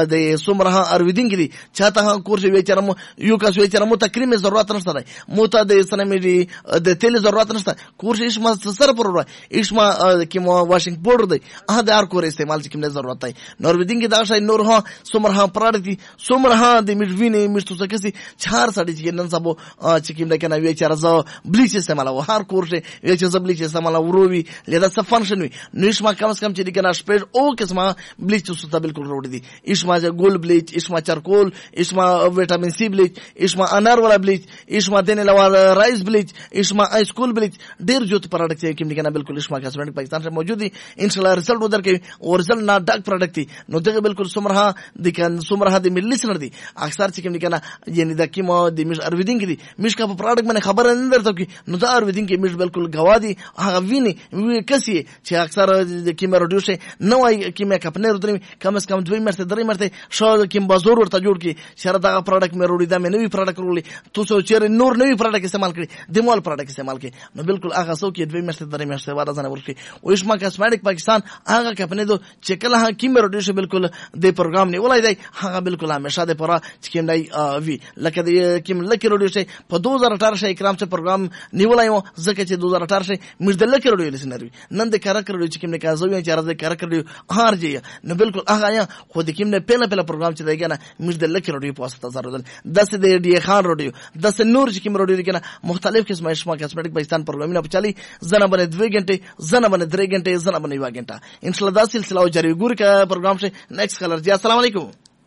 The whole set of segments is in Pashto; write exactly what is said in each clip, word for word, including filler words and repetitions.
د سمره ارویدینګ دي چاته کورس ویچره مو یو کس ویچره مو تکریم ضرورت نشته دی مو ته د سنمي د تیل ضرورت نشته کورس ایش ما سر پر ایش ما کی مو واشنګ پاوډر دی اه د هر کور استعمال کوم ضرورت دی نورویدینګ دا شای نور ها سمره پراډکټ دي سمره د میډوینې میشتو سکسي چهار سړي چې نن سبو چې کوم د کنه ویچره ز بلیچ استعمال و هر کورس ویچره ز بلیچ استعمال وروي لدا څه فنکشن وي نش ما کم کم چې کنه شپږ او قسمه بلیچ څه بالکل روړ دي ایش ما ګول بلیچ ایش ما چرکول ایش ما وټامین سی بلیچ ایش ما انار والا بلیچ ایش ما دنه لوا رائس بلیچ ایش ما آیس کول بلیچ ډیر جوړ پروډکټ چې کوم کنه بالکل ایش ما کاسمیټک پاکستان کې موجود دي ان شاء الله رزلټ ودر کوي او رزلټ نه ډاک پروډکټ دي نو دغه بالکل سمره د کن سمره د ملي سنر دي اکثر چې کوم کنه یعنی د کیمو د مش ارویدینګ دي مش کا پروډکټ باندې خبر نه درته کی نو دا ارویدینګ مش بالکل غوادي هغه ویني وی کسي چې اکثر د کیمو رډیوشه نو وايي کیمو کپنه ردري کم از کم دوی مرته درې مرته شو کیم بازور ورته جوړ کی شر دا پروډکټ مې وروړي دا مې نوې پروډکټ وروړي تو سو چیرې نور نوې پروډکټ استعمال کړي د مول پروډکټ استعمال کړي نو بالکل هغه سو کې دوی مرته درې مرته واره ځنه ورشي او اسما کاسمیټک پاکستان هغه کپنه دو چې کله هغه کیمو رډیوشه بالکل د پروګرام نه ولای دی هغه بالکل همیشه د پره چې کیم دی وی لکه د کیم لکه رډیوشه په دو هزار اټھارہ اکرام چې پروګرام نیولای و ځکه چې دو هزار اټھارہ مې د لکه رډیو لسنروي نن د کارکر رډیو چې کیم نه کازوي چې راځي کارکر رډیو هار جی نو بالکل هغه یا خو د کیم نه پهله پهله پروګرام چې دی کنه مې د لکه رډیو په واسطه زردل داسې د ډی خان رډیو داسې نور چې کیم رډیو کنه مختلف قسمه شما کاسمیټک پاکستان پروګرامونه چالي زنه باندې دوه غنټه زنه باندې درې غنټه زنه باندې یو غنټه ان شاء الله دا سلسله جاری ګور کا پروګرام سے نیکسٹ کلر جی السلام علیکم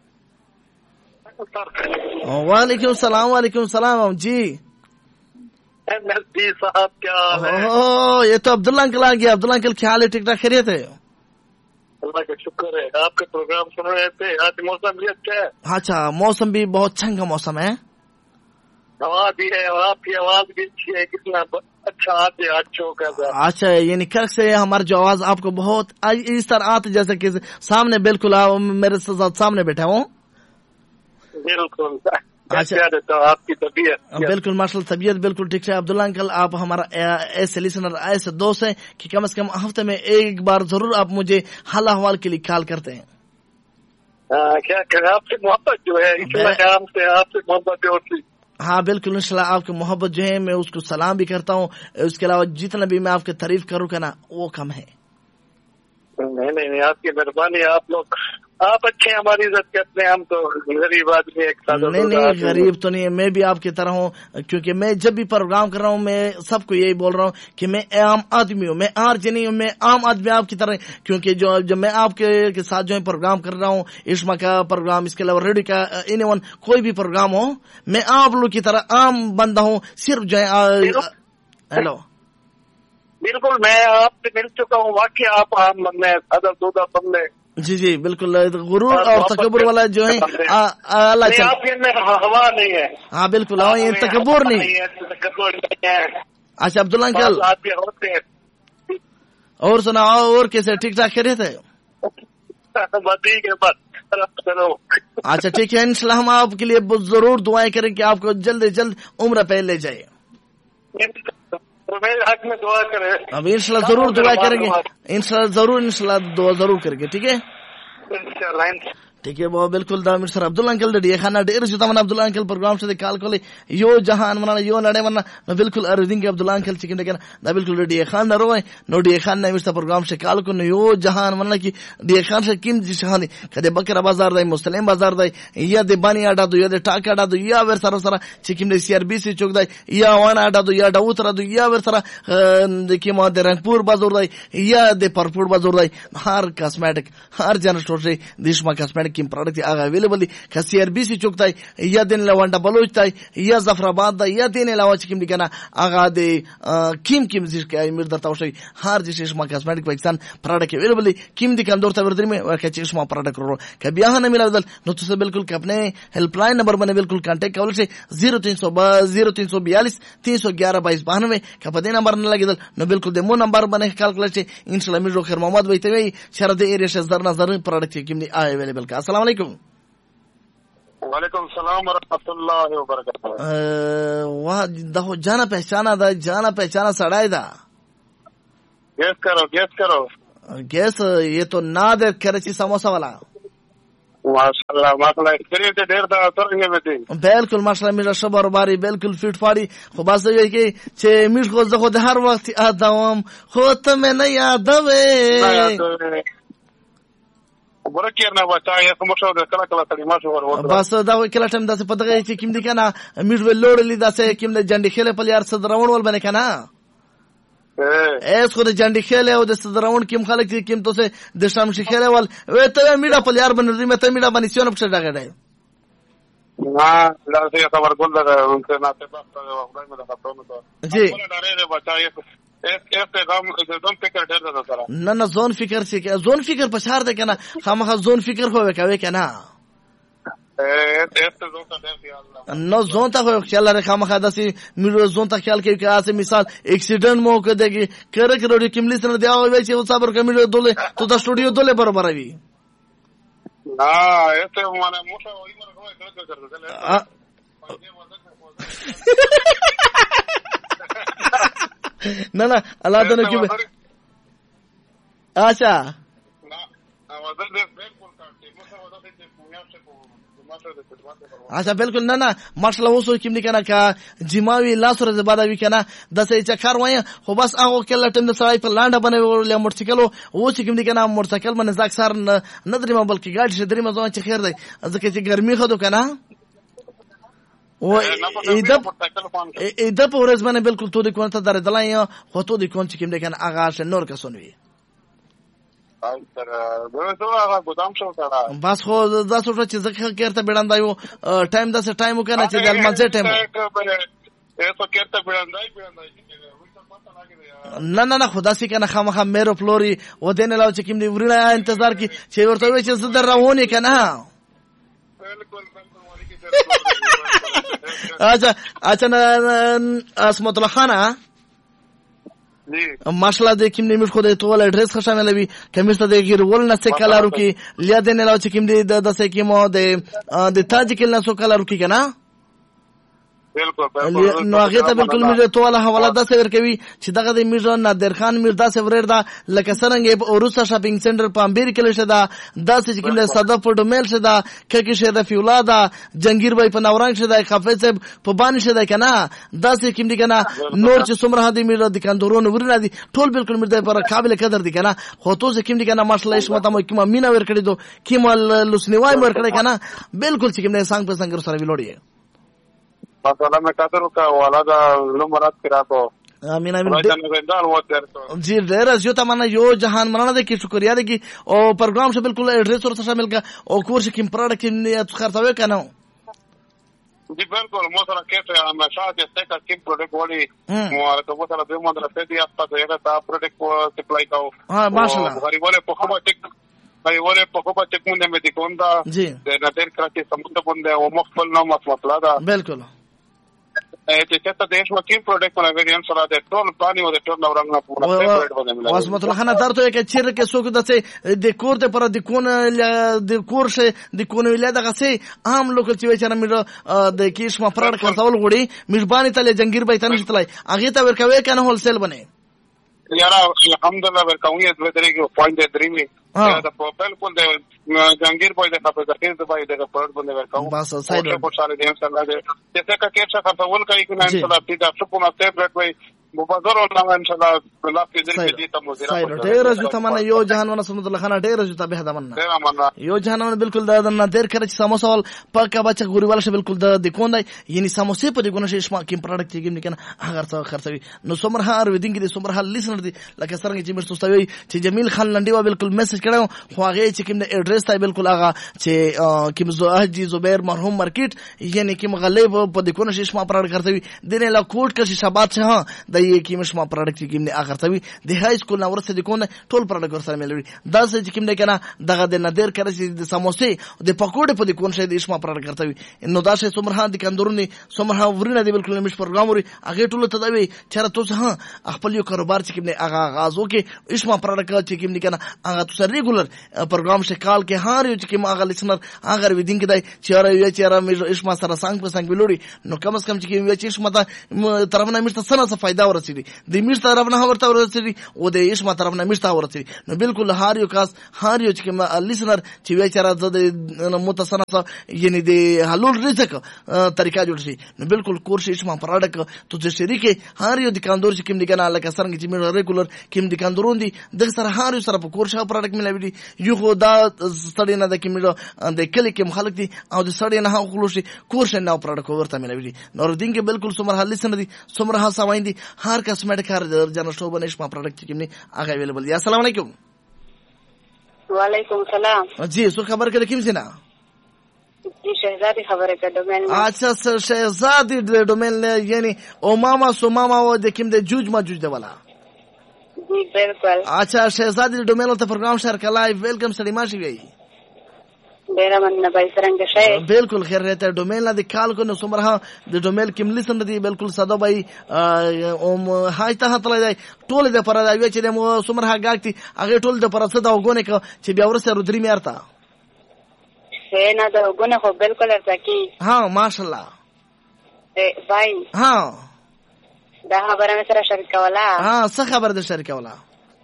وعلیکم السلام وعلیکم السلام جی مہدی صاحب کیا حال ہے؟ اوہ یہ تو عبداللہ انکل آ گیا. عبداللہ انکل کیا حال ہے؟ ٹھیک ٹھاک خیریت ہے؟ اللہ کا شکر ہے. آپ کا پروگرام سن رہے تھے. آج موسم بھی اچھا ہے. اچھا موسم بھی بہت چنگا موسم ہے. ہوا بھی ہے اور آپ کی آواز بھی اچھی ہے. کتنا اچھا آتے اچھا ہوگا. اچھا یعنی کر سے ہماری جو آواز آپ کو بہت اس طرح آتی جیسے کہ سامنے بالکل میرے سامنے بیٹھا ہوں. بالکل اچھا آپ کی طبیعت بالکل ماشاء اللہ طبیعت بالکل ٹھیک ہے. عبداللہ انکل آپ ہمارا ایسے لسنر ایسے دوست ہیں کہ کم از کم ہفتے میں ایک بار ضرور آپ مجھے حال احوال کے لیے کال کرتے ہیں. کیا کریں آپ سے محبت جو ہے آپ سے آپ سے محبت ہوتی. ہاں بالکل انشاءاللہ آپ کی محبت جو ہے میں اس کو سلام بھی کرتا ہوں. اس کے علاوہ جتنا بھی میں آپ کی تعریف کروں گا نا وہ کم ہے. نہیں نہیں آپ کی مہربانی. آپ لوگ آپ اچھے ہیں. ہماری عزت کرتے ہیں. ہم تو غریب آدمی ایک ساتھ. نہیں نہیں غریب تو نہیں ہے. میں بھی آپ کی طرح ہوں کیونکہ میں جب بھی پروگرام کر رہا ہوں میں سب کو یہی بول رہا ہوں کہ میں عام آدمی ہوں. میں آرجے نہیں ہوں. میں عام آدمی آپ کی طرح. کیونکہ جو جب میں آپ کے ساتھ جو ہے پروگرام کر رہا ہوں عشما کا پروگرام اس کے علاوہ ریڈیو کا اینی ون کوئی بھی پروگرام ہو میں آپ لوگ کی طرح عام بندہ ہوں. صرف جو ہے ہیلو بالکل میں آپ سے مل چکا ہوں. واقعی آپ عام بندے ادب دودہ بندے. جی جی بالکل غرور اور تکبر والا جو ہے اللہ ہوا نہیں ہے. ہاں بالکل تکبر نہیں. اچھا عبداللہ انکل اور سناؤ اور کیسے ٹھیک ٹھاک خیریت ہے؟ اچھا ٹھیک ہے انشاءاللہ ہم آپ کے لیے ضرور دعائیں کریں کہ آپ کو جلد از جلد عمرہ پہ لے جائے. حق میں دعا کریں. اب انشاءاللہ ضرور دعا کریں گے. انشاءاللہ ضرور انشاءاللہ دعا ضرور کریں گے. ٹھیک ہے ٹھیک ہے وہ بالکل دا مر سر عبداللہ انکل ډیر خانه ډیر چې تمن عبدالله انکل پروګرام شه کال کولې یو جهان مننه یو نړۍ مننه نو بالکل اردینګ عبدالله انکل چې کنده دا بالکل ډیر خان نه روي نو ډیر خان نه مر پروګرام شه کال کو نو یو جهان مننه کی ډیر خان شه کیم دي شهاني کده بکر بازار دی مسلم بازار دی یا د بانی اډا دو یا د ټاک اډا دو یا ور سره سره چې کیم د سی آر بي سي چوک دی یا وان اډا دو یا ډاو تر دو یا ور سره د کیما د رنگپور بازار دی یا د پرپور بازار دی. هر کاسمیټک هر جنرال سٹور سے دیشما کاسمیټک کیم پروډکټ هغه اویلیبل دي. که سی آر بی سی چوک دی یا دین لوانډه بلوچ دی یا ظفر آباد دی یا دین علاوه چې کوم دي کنه هغه د کیم کیم ځکه کې امیر درته وشي هر د شیشما کاسمیټک پاکستان پروډکټ اویلیبل دي. کیم دي کم دور ته ورته مې ورکه چې شما پروډکټ ورو که بیا نه ملادل نو تاسو بالکل خپل هیلپ لاین نمبر باندې بالکل کانټیکټ کول شي زیرو تین سو زیرو تین سو بیالیس تین سو گیارہ بائیس بانوے. که په دې نمبر نه لګیدل نو بالکل د مو نمبر باندې کال کړئ چې ان شاء الله مې خیر محمد وایته وي شرط ایریا شه زر نظر پروډکټ کیم دي اویلیبل کا. السلام علیکم. وعلیکم السلام ورحمۃ اللہ وبرکاتہ. واہ دا جانا پہچانا دا جانا پہچانا سڑائی دا. گیس کرو گیس کرو گیس یہ تو ناد کراچی سموسا والا. ماشاءالله ماشاءالله ایکسپیرینس ډیر دا څنګه مې دي بالکل ماشاءالله میرا شبر باری بالکل فیټ پاړي خو بس وی کې چې میش خو زه خو د هر وخت ادم خو ته مې نه یادوي ورکه نه وتا یې کوم څه د کله کله کلمات ور بس دا کله ټیم داسې په دغه چې کوم دي کنه میش ولوړلې داسې کوم د جنډي خېله په یار صدر روان ول بنه کنه اس خو د جنډي خېله او د صدر روان کوم خلک چې کوم ته د شام شي خېله ول وې ته میډا په یار باندې مې ته میډا باندې سیونه په ډګه دی نا لاسه خبر ګل دا څنګه نه ته په خدای مې دا خبرونه جی ډارې بچا یې نه نه زون فکر چې زون فکر په شهر ده کنه خامخا زون فکر خو وکوي کنه نو زون ته خو خیال لري خامخا داسې میرو زون ته خیال کوي که اسه مثال اکسیډنټ مو کدهږي کړه کړه کیملی سره دی او وای چې صبر کمیډو دوله تو دا سټوډیو دوله برابر وي نا este معنی موشه وای مرګ وای کړه کړه نه نه الله دې نه کیږي اچھا اچھا بالکل نه نه ماشاءالله اوس کوم دي کنه کا جماوي لاس ورځ بعد وی کنه د سې چکر وای خو بس هغه کله ټیم د سړی په لاندې باندې ورل موټرسایکل او چې کوم دي کنه موټرسایکل باندې ځک سر نه درې ما بلکې ګاډي شه درې ما ځان چې خیر دی ځکه چې ګرمي خدو کنه و ایدا ایدا په ورځ باندې بالکل تو د کوم ته درېدلای خو تو د کوم چې کوم دي کنه هغه ش نور کسونوي بس خو دا څه چې ځکه کېرته بیړندایو ټایم دا څه ټایم وکنه چې د المنځه ټایم نه نه نه خدا سي کنه خامخا مېرو فلوري و دین لاو چې کوم دی ورینه انتظار کی چې ورته وي چې زه روانې کنه اچھا اچھا اسمت الله خانه ماشاءالله د کوم نیمه خو د ټول اډرس ښه شامل وي کمیس ته د غیر ول نه څه کلارو کې لیا دین لاو چې کوم دی د دسه کې مو د د تاجکل نه څو کلارو کې کنه بالکل نو هغه ته بالکل میږي ټول حواله د سر کوي چې دغه د میږي نادر خان مردا سوریر دا لکه څنګه په اوروسا شاپینګ سنټر په امبیر کې لشه دا داسې چې کوم صدا په ډومل شه دا ککه شه د فیولادا جنگیر بای په نورنګ شه دا خفیظ په باندې شه دا کنه داسې کوم دي کنه نور چې څومره هدي میږي د کندورونو ورنه دي ټول بالکل میږي پر قابل قدر دي کنه خو تو چې کوم دي کنه ماشاءالله اسمت مو کوم مینا ور کړی دو کیمال لسنیوای ور کړی کنه بالکل چې کوم نه څنګه په څنګه سره ویلوړي ماشاءالله میں قدر کا والا دا نمبرات کرا کو امين امين جی ډیر از یو تمنا یو جهان مننه ده کی شکریا ده کی او پروګرام شه بالکل ایڈریس ورته شامل کا او کورس کې پروډکټ کې خرڅوي کنه جی بالکل مو سره کېته همیشه چې څنګه کې پروډکټ وړي مو هغه سره به مو درته دی اپا ته یو تا پروډکټ سپلای کاو ها ماشاءالله غریبونه په خبره ټیک भाई वो रे पको बच्चे मुंडे में दिखोंदा जी नदर कराची समुद्र बंदे वो मखफल ना मत मतला दा बिल्कुल چې ته دیش में کوم پروډکټ باندې ویریانټ سره ده ټول پانی او د ټول نورنګ نه پورا فیوریټ باندې ملي واسمت الله خان درته کې چیرې کې څوک دته د کور ته پر د کون د کور شه د کون ویل دغه سي عام لوکل چې وچره مې د کیش ما پرړ کړتول غوړي مهرباني ته جنگیر بای تنه تلای هغه ته ورکوي کنه هول سیل بنه یاره الحمدلله ورکوي د درېږي پوینټ درېمي دا په بالکل د جنگیر بای د خپل ځکه د بای د پرړ باندې ورکوي بس سایډ په شاله دې سره چې څنګه کې څه خپل کوي کنه ان شاء الله دې تاسو په ټیبلټ وای مبادر الله ان شاء الله الله په دې کې ته مزیرا ډېر از ته منه یو جهان ونه سمد الله خان ډېر از ته به دمنه یو جهان ونه بالکل دا نه ډېر کړ چې سمو سوال پکا بچا ګوريوال شه بالکل د د کوندای یعنی سموسه په دې ګونه شي شما کې پروډکټ کې نه هغه څه خرڅوي نو سمر هار ودینګ دي سمر هال لیسنر دي لکه څنګه چې مرستو ستوي چې جمیل خان لنډي وا بالکل میسج کړو خو هغه چې کوم د اډرس ته بالکل هغه چې کوم زوهجی زبیر مرحوم مارکیټ یعنی کوم غلیب په دې ګونه شي شما پروډکټ خرڅوي دنه لا کوټ کې شبات شه د یې کې شما پروډکټ کې نه اخر ته وي د های سکول نو ورسره د کوونه ټول پروډکټ سره ملوي دا چې کوم نه کنه دغه د نادر کړی د سموسه د پکوړې په د کون شه د شما پروډکټ کوي نو دا شه سمرها د کندورونی سمرها ورینه دی بالکل مش پروګرام وري هغه ټول ته دی چیرې تاسو ها خپل یو کاروبار چې کوم نه هغه غازو کې شما پروډکټ چې کوم نه کنه هغه تاسو ریګولر پروګرام شه کال کې هار یو چې کوم هغه لسنر هغه ودین کې دی چیرې یو چیرې مش شما سره څنګه په څنګه ویلوري نو کم از کم چې کوم چې شما ته طرف نه مشته سره څه فائدہ ورسېږي د میش طرف نه ورته ورسېږي او د عشما طرف نه میش ته ورسېږي نو بالکل هر یو کاس هر یو چې لیسنر چې وی چر د متصنف یعنی د حلول رزق طریقه جوړ شي نو بالکل کورس عشما پروډکټ تو چې شریک هر یو دکاندار چې کوم دکان لکه څنګه چې مې ریګولر کوم دکاندارون دي د سره هر یو سره په کورس پروډکټ ملوي دي یو خو دا ستړي نه د کوم د کلی کې خلک دي او د ستړي نه خلوشي کورس نه پروډکټ ورته ملوي دي نور دین کې بالکل سمره حل سن دي سمره ها سوایندي هر کسمټ کار جنرال شو بنې عشما پروډکټ کې نه هغه اویلیبل دي السلام علیکم وعلیکم السلام جی سو خبر کړه کوم څه نه شهزادی خبره کړه ډومین اچھا شهزادی د ډومین یعنی او ماما سو ماما و د کوم د جوج ما جوج د والا جی بالکل اچھا شهزادی د ډومین ته پروګرام شهر کلای ویلکم سلیما شي وی ډیر مننه بای څنګه شې بالکل خیر رہتا ہے ډومین لا د کال کو نو سمره د ډومین کوم لیسن دی بالکل ساده بای او هاي ته تل دی ټول د پر دا وی چې مو سمره غاکتی هغه ټول د پر صدا وګونه ک چې بیا ورسره درې میارتا نه دا وګونه خو بالکل ارتکی ها ماشاءالله ا بای ها دا خبره مې سره شریک ولا ها څه خبر ده شریک ولا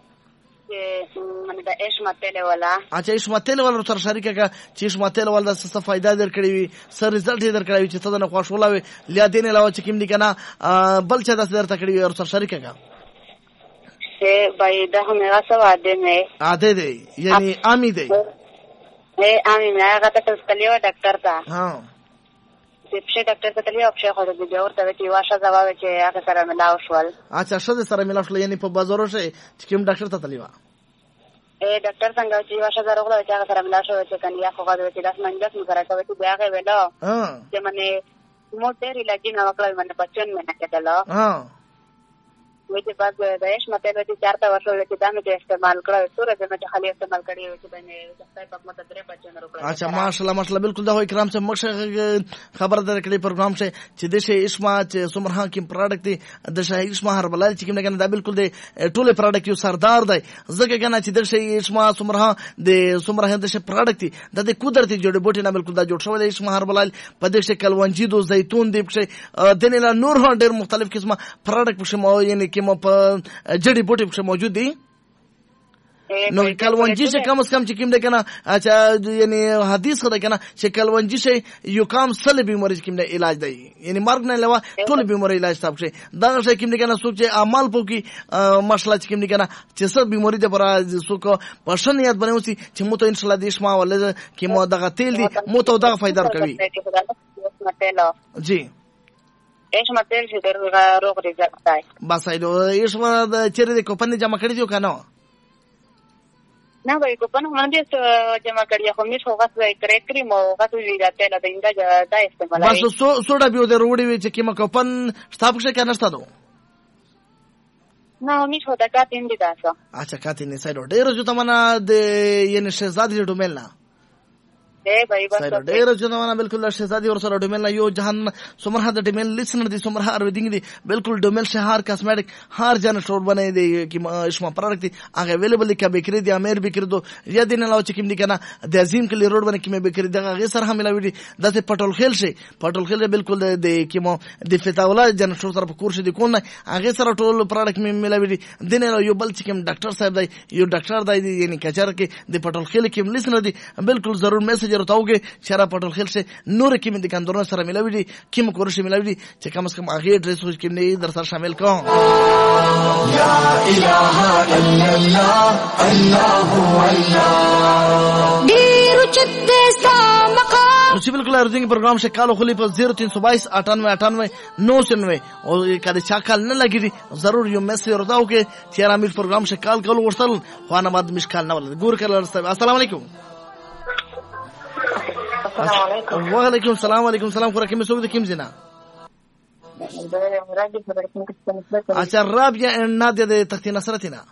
من دا عشما تل ولا اچھا عشما تل ولا سره شریک کا چې عشما تل ولا څه فائدہ درکړي وي سر رزلټ یې درکړي چې ته نه خوښ ولاوي لیا دین علاوه چې کوم دي کنه بل څه داس درته کړی او سره شریک کا سی بای دا هم راسو اده مې اده دی یعنی امی دی اے امی مې هغه ته تللیو ډاکټر ته ها چې په ډاکټر ته تللیو په خو د جوړ ته چې واشه ځواب چې هغه سره ملاو شول اچھا شته سره ملاو شول یعنی په بازارو شي چې کوم ډاکټر ته تللیو اے ډاکټر څنګه چې واشه زرغله چې هغه سره ملاو شو چې کني خو غواړي چې داس منځ کې راکوي چې بیا هغه ویلو ها چې منه موټر علاج نه وکړای منه بچن مې نه کېدل ها وې چې بعد د عشما تل چې چارته ورسول چې دا مې استعمال کړو سورې دې مې خالي استعمال کړی و چې باندې ځای په مت درې بچن وکړو اچھا ماشاءالله ماشاءالله بالکل دا هو کرام سے مخ خبر درکړي پروګرام سے چې د شي عشما چې سمره کې پروډکټ دی د شي عشما هر بلال چې کوم نه دا بالکل دی ټوله پروډکټ یو سردار دی زګه کنه چې د شي عشما سمره د سمره د شي پروډکټ دی د قدرتي جوړ بوټي نه بالکل دا جوړ شوی دی عشما هر بلال په د شي کلونجي دو زيتون دی په د نه نور هو ډېر مختلف قسمه پروډکټ په شمو یعنی کې مو په جڑی بوټي په موجود دي نو کلونجي چې کم از کم چې کوم ده کنه اچھا یعنی حدیث خدای کنه چې کلونجي شي یو کام سل بیماری کوم ده علاج دی یعنی مرګ نه لوا ټول بیماری علاج تاب شي دا شي کوم ده کنه څوک چې اعمال پوکي مسله چې کوم ده کنه چې څه بیماری ده پر څوک پښنیت بنوسی چې مو ته ان شاء الله د شما ولله کې مو دغه تیل دي مو ته دغه فائدہ ورکوي جی عشما تل چې در روغ رزق دی بس ایدو عشما د چیرې د کوپن جمع کړی دی کنه نه وای کوپن باندې جمع کړی خو مې خو غوښتل کړې کریم او غوښتل دا تل د انده دا استعمال بس سو سوډا بیو د وروړي وی چې کیما کوپن ستاپ څه کنه ستادو نه مې خو دا کاتین دي تاسو اچھا کاتین نه سایډو ډېر جو تمنا د یعنی شهزادی ډومل نه اے بھائی بس ډېر جنونه بالکل شهزادي ور سره ډومل یو جهان سمره د ډومل لیسنر دي سمره ارویدنګ دي بالکل ډومل شهر کاسمیټک هر جن شور بنای دي کی اسما پروډکټ دي هغه اویلیبل کی بیکری دي امیر بیکری دو یا دین لاو چې کیم دي کنه د عظیم کلی روډ باندې کی بیکری دغه غي سره ملاوي دي د پټول خیل شي پټول خیل بالکل د کیمو د فتاولا جن شور سره په کورس دي کو نه هغه سره ټول پروډکټ می ملاوي دي دین یو بل چې کیم ډاکټر صاحب دی یو ډاکټر دی یعنی کچر کې د پټول خیل کیم لیسنر دي بالکل ضرور میسج ورتاوګه شرا پټول خیل سے نور کې من دکاندارونو سره ملاوي دي کیم کورش ملاوي دي چې کم از کم هغه ډریس خو کې نه در سره شامل کوم لا اله الا الله الله الله ډیر چد سامقا نو بالکل ارزنګ پروګرام سے کالو خلی په صفر تین سو بائیس اٹھانوے اٹھانوے نو سو نوے او کله چا کال نه لګی دي ضرور یو میسج ورتاو کې چې را مې پروګرام سے کال کول ورسل خو نه بعد مشکل نه ول ګور کله السلام علیکم السلام علیکم وعلیکم السلام علیکم السلام خو راکې مسوګ د کیم زینا اچھا رابعه نادیه د تختی نصرتینا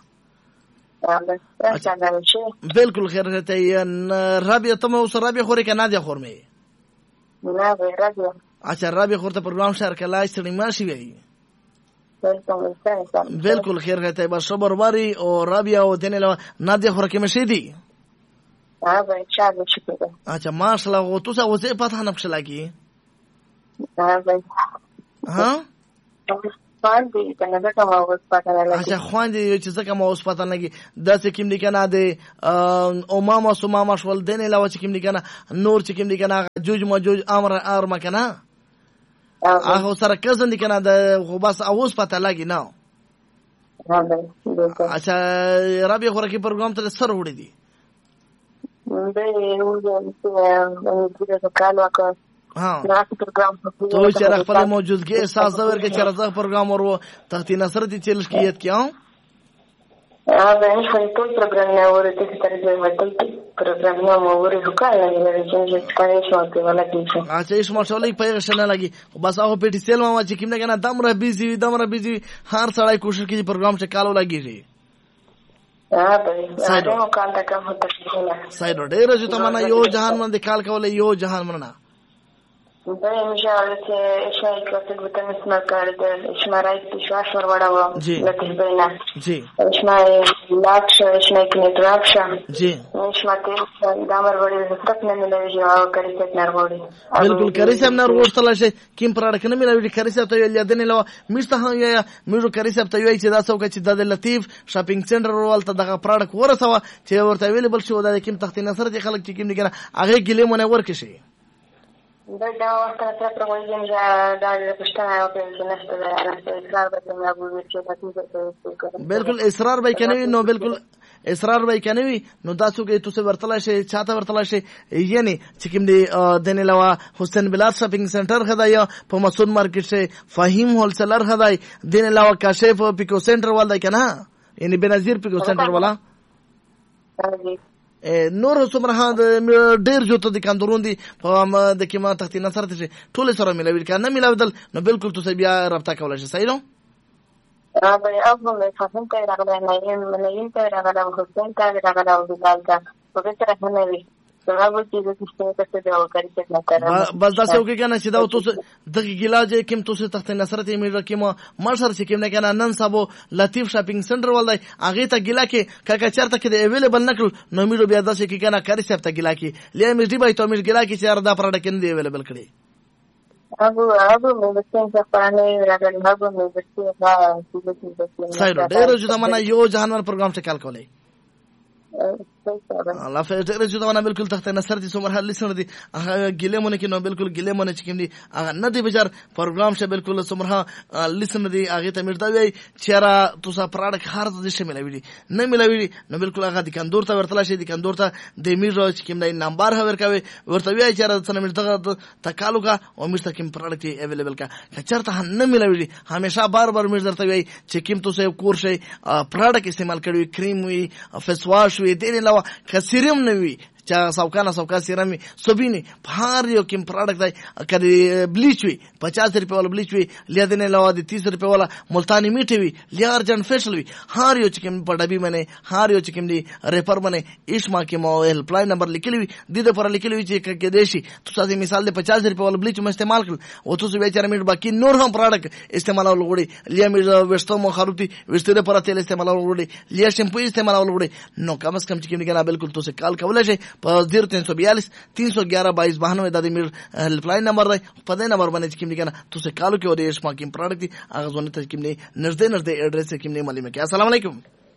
بالکل خیر رہتا ہے رابعه تم اوس رابعه خوري کې نادیه خور مې نه رابعه اچھا رابعه خور ته پروګرام شهر کله سړی ماشي وی بالکل خیر رہتا ہے بس صبر واری او رابعه او دنه نادیه خور کې مشي دی हाँ भाई चार शुक्र अच्छा माशाल्लाह वो तो सा उसे पता नक्शा लगी हाँ भाई हाँ باندې کنه ځکه ما اوس پته نه لګي. اچھا خواندې چې ځکه ما اوس پته نه لګي داسې کوم دي کنه د او ماما سو ماما شول دنه علاوه چې کوم دي کنه نور چې کوم دي کنه جوج مجوج امر ارم کنه هغه سره کزن دي کنه د خو بس اوس پته لګي نه. اچھا ربي خورکی پروګرام ته سر وړي دي د یو د د کال وکړ ها تو چې را خپل موجودګي احساس ورکړي چې راځه پروګرام ورو تختی نصر دي چلش کیت کیاو ا به خپل ټول پروګرام نه ورته چې تر دې وټل پروګرام نو موري وکړل نه چې کاري شو ته ولا کیږي. اچھا ایش ماشاءالله پیغه شنه لګي بس هغه پیټی سیل ما چې کیمنه کنه دمره بیزي دمره بیزي هر سړی کوشش کوي پروګرام چې کالو لګیږي. ها به هغه کال تا کوم ته کیږي سایډ ډیر چې تمنا یو جهان باندې کال کولې یو جهان مننه دا مشاله چې شای کړه چې تم اسمه کار د شمارای چې شواش ور وړاو لکه بینا جی شمای لاکش شمای کنه راکش جی شماته دامر وړي تک نه ملوي او کړي چې نار وړي بالکل کړي چې نار ورتل شي کیم پراډ کنه ملوي کړي چې ته یل دنه لو مشته یا مېرو کړي چې ته یوي چې دا څوک چې د لطیف شاپینګ سنټر ورولته دغه پراډ ورسوه چې ورته اویلیبل شو دا کیم تختی نصر دي خلک چې کیم دي هغه ګلې مونږ ورکړي شي دا دا وخت تر پروګرام چې دا د پښتنه او په نشته دا اصرار به نه وي چې تاسو بالکل اصرار به کني نو بالکل اصرار به کني نو دا څوک تاسو ورتل شي چاته ورتل شي یعنی چې کوم دی دنه لوا حسین بلال شاپینګ سنټر خدای په مسعود مارکیټ سے فهیم هول سیلر خدای دنه لوا کاشف پیکو سنټر ولدای کنه یعنی بنظیر پیکو سنټر والا نور څومره د ډیر جوته د کاندورون دي په د کیما تختی نصر ته ټول سره ملوي کنه ملوي نو بالکل تاسو بیا رابطه کولای شئ صحیح نو ا به اوبه مې فهم ته راغلی نه یم نه یم ته راغلی او حسین ته راغلی او بلال ته په څه سره نه وي هغه چې د سیستم څخه د اوکاري څخه نه کړم بس دا څه وکړي کنه چې دا تاسو د ګلاجه کوم تاسو تخت نصر ته مې راکمه مرسر چې کوم نه کنه نن سبو لطیف شاپینګ سنټر ولای هغه ته ګلا کې کاکا چرته کې اویلیبل نکړ نو مې بیا دا چې کنه کاری صاحب ته ګلا کې لې مې دی بای ته مې ګلا کې چې دا پراډ کې دی اویلیبل کړی هغه هغه مې څنګه پرانه راغلی هغه مې څه صحیح ډېر جو دا منا یو جهان پروګرام ته کال کولای الله فیض رجو دا بالکل تخت نصر دي سمر حل لسن دي هغه ګله مونږ کې نو بالکل ګله مونږ چې کوم دي هغه نه دي بجار پروګرام شه بالکل سمر لسن دي هغه ته مردا وی چیرې تاسو پراډک هر څه شي ملوي نه ملوي نو بالکل هغه د کندور ته ورتل شي د کندور ته د میر چې کوم دی نمبر هور کوي ورته وی چیرې څنګه مردا تکالو کا او مرته کوم پراډک اویلیبل کا چرته نه ملوي همیشه بار بار میر درته وی چې کوم تاسو کور شي پراډک استعمال کړی کریم وی فیس واش وی دین لوا کثیرم نوی چا سوکانا سوکا سیرمی سوبینی هر یو کوم پروډکټ دی کدی بلیچ وی پچاس روپے والا بلیچ وی لیا دینه لوا دی تیس روپے والا ملتانی میټی وی لیا ارجن فیشل وی هر یو چې کوم په ډبی باندې هر یو چې کوم دی ریپر باندې ایشما کې مو هیلپ لاین نمبر لیکلی وی د دې پر لیکلی وی چې کې دیشي تاسو د مثال د پچاس روپے والا بلیچ م استعمال کړ او تاسو به چر میټ باقی نور هم پروډکټ استعمال وګړي لیا می وستو مو خروتی وستره پر تل استعمال وګړي لیا شیمپو استعمال وګړي نو کم از کم چې کوم دی بالکل تاسو کال کولای شئ په زیرو تین سو بیالیس تین سو گیارہ بائیس بانوے دا میر هیلپ لاین نمبر دی په دې نمبر باندې کوم دي کنه تاسو کالو کې ودی شما کوم پروډکټ دي هغه ځونه ته کوم نه نږدې نږدې ایڈریس کوم نه معلومه کې السلام علیکم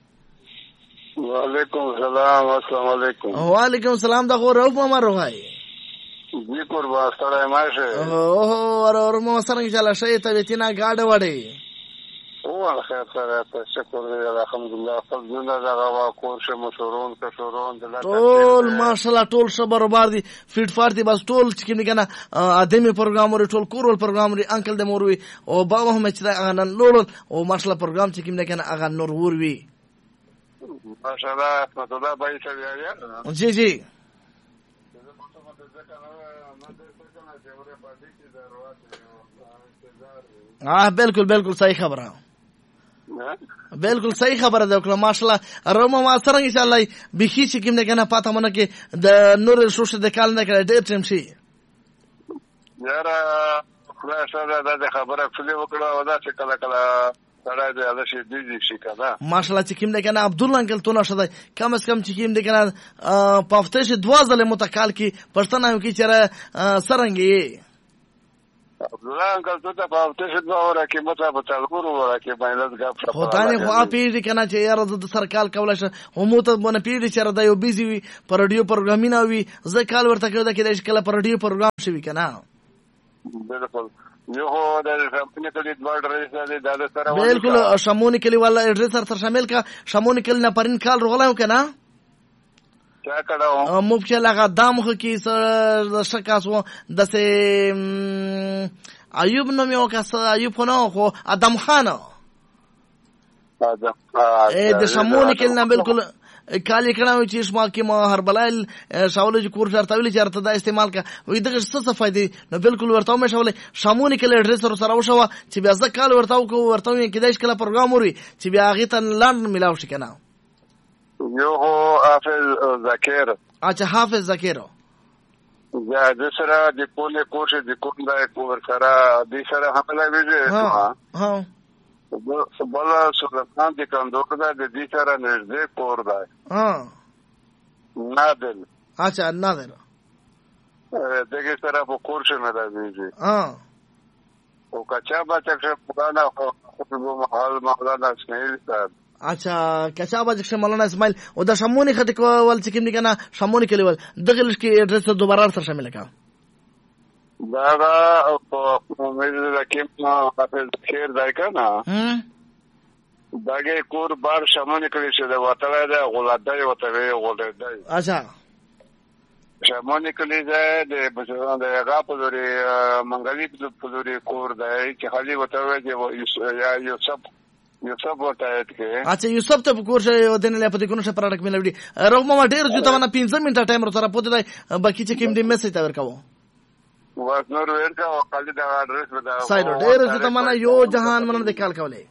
وعلیکم السلام السلام علیکم وعلیکم السلام دا غو روف ما روای جی قربان ستړی ماشه اوه اور اور مو سره ان شاء الله شي ته وتینا گاډ وړي او خیر سره ته شکر دی الحمدلله فضلنا دغه کورشه مشورون کشورون د ټول ماشاءالله ټول صبر بار دي فیټ فار دي بس ټول چې کنه کنه ادمي پروګرام ور ټول کورول پروګرام ری انکل د مور وی او بابا هم چې نن لول او ماشاءالله پروګرام چې کنه کنه اغه نور ور وی ماشاءالله خدای بای سره جی جی اه بالکل بالکل صحیح خبره بالکل صحیح خبره ده کله ماشاءالله رومه ما سره ان شاء الله بخي چې کوم نه کنه پاته مونږ کې د نور شوشه د کال نه کړه ډېر ټیم شي یاره خدای سره دا خبره خپل وکړه او دا چې کله کله سره دې اله شي دي شي کنه ماشاءالله چې کوم نه کنه عبد الله انکل تو نشه کم از کم چې کوم نه کنه پافته شه دوا ځله متکال کې پښتنه کې چیرې سرنګي لا انکل ته په تاسو دا ورکه مته په تلګورو ورکه باندې غاپ خو تانه خو اپیډی کنه چې یار د سرکال کوله شه هم ته بونه پیډی چې دا یو بیزی وي پر رادیو پروګرامینه وي زه کال ورته کړه کې د کله پر رادیو پروګرام شوی کنه بالکل یو هو د کمپنی کلی دوړ رئیس د سره بالکل شمونی کلی والا ایڈریس سره شامل کا شمونی کلی نه پرین کال روغلاو کنه چا کړه مفتی لغه دامخ کی سره شکاسو دسه ایوب نو میو کس ایوب نو خو ادم خان ادم ا د شمونی کلی نه بالکل کالی کړه چې شما کې ما هر بلایل شاول چې کور چارته ویل چارته دا استعمال کا وې دغه څه څه فائدې نو بالکل ورته مې شاول شمونی کلی ایڈریس سره سره وشو چې بیا ځکه کال ورته کو ورته کې دایښ کله پروګرام وری چې بیا هغه ته لاند ملاو شي کنه یو هو حافظ ذکر اچھا حافظ ذکر یا د سره د کوله کوشه د کوم دا کور سره د سره حمله ویږي ها ها بل سلطان د کندوک دا د دې سره نږدې کور دا ها نادل اچھا نادل دغه سره په کورشه نه راځي ها او کچا بچا چې پرانا خو په محل مولانا اسماعیل صاحب اچھا کچا بچا مولانا اسماعیل او د شمونی خټ کول چې کوم کنه شمونی کلیول دغه لږ کې ایڈریس دوباره سره شامل کا دا په مې لکه حافظ خیر ځای کنه داګه کور بار شمونی کلی چې دا وته دا غولادای وته غولادای اچھا شمونی کلی ځای د بچو د هغه په لوري منګلی په لوري کور دی چې خالي وته یا یو سب یو سب وته کې اچھا یو سب ته کور شه ودن له پته کوم شه پراډک ملوي رغم ما ډیر جو ته نه پنځه منټه ټایم سره پوت دی باقي چې کوم دې میسج تا ورکاو واس نور ورکا او خالي دا اډرس ودا سایډ ډیر جو ته نه یو جهان من د کال کوله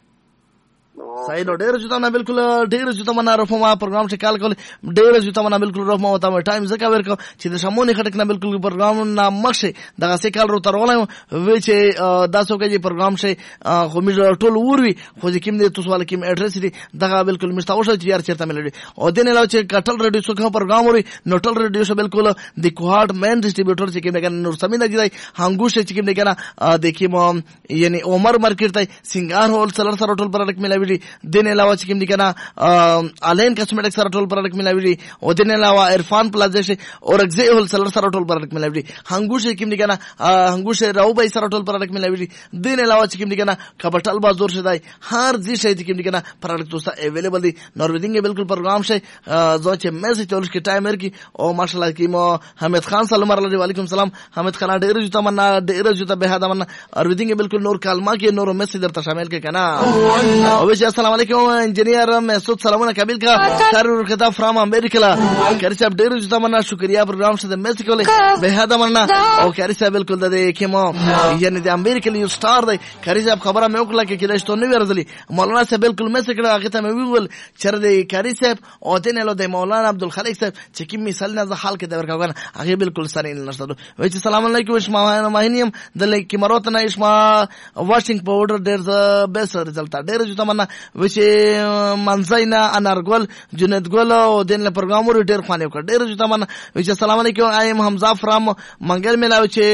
سایډ ډیر جو ته نه بالکل ډیر جو ته نه رفما پروګرام چې کال کوله ډیر جو ته نه بالکل رفما وتا ټایم زکه ورکاو چې د شمونی خټک نه بالکل پروګرام نه مخشه دغه سې کال رو تر ولای وی چې داسو کې پروګرام شه خو می ټول وروي خو چې کوم دې تاسو ول کوم اډرس دي دغه بالکل مستاوشه چې یار چیرته ملي او دین له چې کټل ریډیو څخه پروګرام وروي نو ټل ریډیو شه بالکل د کوهاټ مین ډسټریبیوټر چې کوم نه نور سمینه دی هنګوشه چې کوم نه د کوم یعنی عمر مارکیټ ته سنگار هول سلر سره ټول پروډکټ ملوي دین علاوه چې کوم دي کنه الین کاسمیټک سره ټول پروډکټ ملوي او دین علاوه عرفان پلازا شه او رگزه هول سلر سره ټول پروډکټ ملوي هنګوشه کوم دي کنه هنګوشه راو بای سره ټول پروډکټ ملوي دین علاوه چې کوم دي کنه کپټل بازور شه دی هر ځای شي چې کوم دي کنه پروډکټ توسه اویلیبل دي نورویدینګ بالکل پروګرام شه زو چې میسج ټول کې ټایمر کی او ماشاءالله کی مو حمید خان سلام علیکم سلام حمید خان ډیر جو تمنا ډیر جو ته به دا من نورویدینګ بالکل نور کلمه کې نور میسج درته شامل کې کنه او السلام علیکم انجینئر محسود سلامونه قبول کا سرور کتا فرام امریکا کاری صاحب ډیر جو تمنا شکریا پروګرام شه د میسج کوله به دا من او کاری صاحب بالکل د کیمو یعنی د امریکا یو سٹار دی کاری صاحب خبره مې وکړه کې کله شته نو ورزلی مولانا صاحب بالکل میسج کړه هغه ته مې ویل چر دی کاری صاحب او دین له د مولانا عبدالخالق صاحب چې کی مثال نه حال کې د ورکاوګن هغه بالکل سره نشته وای چې سلام علیکم اسما ماهنیم د لیک مرات نه اسما واشنګ پاوډر ډیر ز بیس رزلټ ډیر جو تمنا وچې منځینا انارګل جنید ګل او دین له پروګرام ور ډیر خوانه وکړ ډیر جو تمنا وچې السلام علیکم ایم حمزه فرام منګل ملاو چې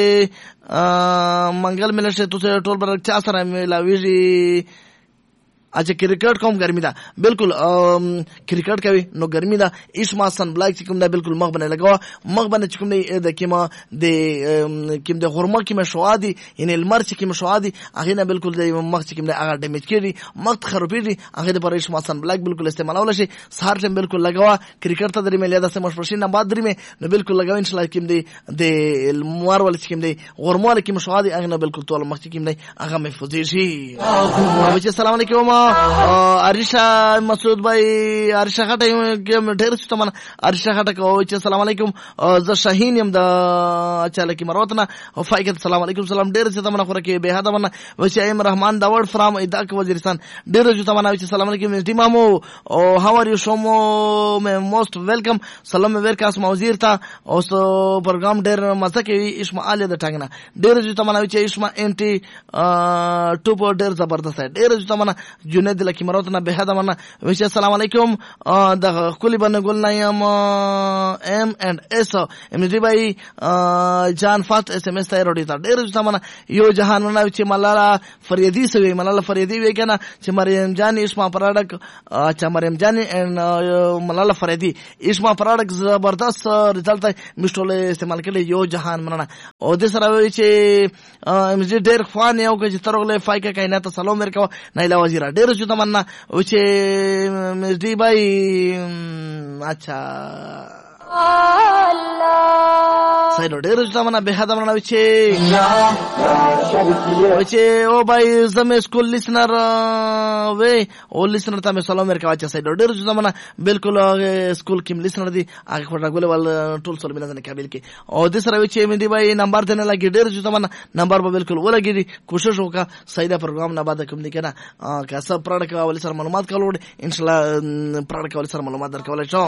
منګل ملشه تاسو ټول بر چا سره ملاویږي اچھا کرکٹ کوم ګرمي ده بالکل کرکٹ کوي نو ګرمي ده اسما سن بلاک کوم ده بالکل مخ باندې لګوا مخ باندې کوم نه د کیما د کوم د غرمه کیما شوادي یعنی المرچ کیما شوادي هغه نه بالکل د مخ کوم ده هغه ډیمیج کړي مخ خرابېږي هغه د پر اسما سن بلاک بالکل استعمالول شي سهار ټیم بالکل لګوا کرکٹ ته درې مې لیدا سم مشپرشي نه بعد درې مې نو بالکل لګوا ان شاء الله کوم ده د الموار ول کوم ده غرمه کیما شوادي هغه نه بالکل ټول مخ کوم ده هغه محفوظ شي السلام علیکم عریشا مسعود بھائی عریشا خټه ډېر څه تمن عریشا خټه کو چې السلام علیکم ز شاهین يم د چاله کی مروتنا فایګت السلام علیکم سلام ډېر څه تمن خو کې به هدا من وچ ایم رحمان داوړ فرام اداک وزیرستان ډېر څه تمن چې السلام علیکم ټیمامو او هاو ار یو شومو مې موست ویلکم سلام ورکاس موزیر تا اوس پروګرام ډېر مزه کوي اسما اله د ټنګنا ډېر څه تمن چې اسما انټي ټوپ ډېر زبردست ډېر څه تمن جنید لکی مراتنا به حد مننه. ویش السلام علیکم د خپل باندې ګل نایم ام اینڈ اس ام دی بای جان فات اس ام اس ته وروړي تا ډیر ځمنه یو جهان نه چې ملاله فریدی سوي ملاله فریدی وی کنه چې مریم جان اسما پراډک چې مریم جان ان ملاله فریدی اسما پراډک زبردست رزلټ مشټول استعمال کړي یو جهان مننه. او د سره وی چې ام دی ډیر خوان یو چې ترغله فایکه کائنات سلام ورکو نایلا وزیره ډیر ځمنه او چې ام دی بای اچھا سایډ ډېر ځمنه به حدا مننه وچې وچې او بای زمې سکول لیسنر وې او لیسنر ته سلام ورکوا چې سایډ ډېر ځمنه بالکل سکول کې لیسنر دي هغه خبره غول ول ټول سره ملنه قابل کې او د سره وچې مې دی بای نمبر ته نه لګي ډېر ځمنه نمبر به بالکل ولګي کوشش وکړه سایدا پروګرام نه بعد کوم دي کنه که سب پروډکټ ول سره معلومات کولو ان شاء الله پروډکټ ول سره معلومات درکول شو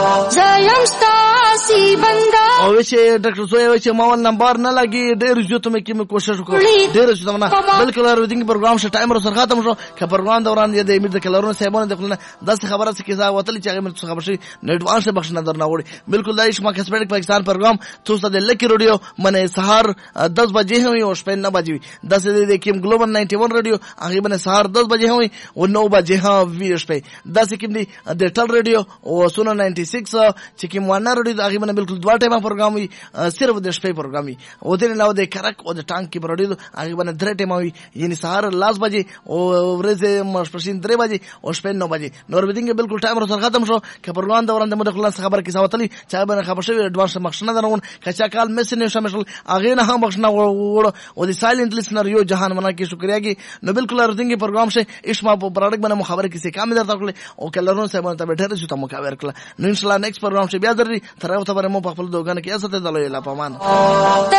سی بندا او چې ډاکټر زوی چې ماول نمبر نه لګي ډېر زیات مې کې کوشش وکړ ډېر زیات نه بلکې ریډینګ پروګرام شو ټایم سره ختم شو که پروګرام دوران دې د امید د کلرونو صاحبانو دخلنه داسې خبره چې کیسه وتل چې هغه مې خبر شي نیټوانس بخښنه درنه وړي بالکل دایښ ما کسبټ پاکستان پروګرام توسه د لکی رادیو منه سحر دس بجې هم او شپه نه بجې دس د کیم ګلوبل نائنٹی ون رادیو هغه منه سحر دس بجې هم او نو بجې هم وی شپه دس کیم دی د ټل رادیو او سونا نائنٹی سکس چې کیم ون رادیو هغه منه بالکل دوه ټیمه پروګرام وي صرف د شپې پروګرام وي او د نو د کرک او د ټانک کې پروډیو هغه باندې درې ټیمه وي یعنی سهار لاس بجې او ورځې مشپشین درې بجې او شپې نو بجې نور ودینګ بالکل ټایم سره ختم شو که پروګرام دوران د مدخلان خبر کې ساوتلی چا باندې خبر شوی اډوانس مخشنه درون کچا کال میسن شامل هغه نه هم مخشنه وړو او د سایلنت لیسنر یو جهان منا کې شکریا کې نو بالکل ورځنګ پروګرام شه اسما په پروډکټ باندې خبر کې څه کام درته کړل او کلرونو سره باندې بیٹھه شو ته مخاور کړل نو ان شاء الله نیکسٹ پروګرام شه بیا درې تر اوسه باندې مو په خپل دوګان کې استه دلوي لا پمان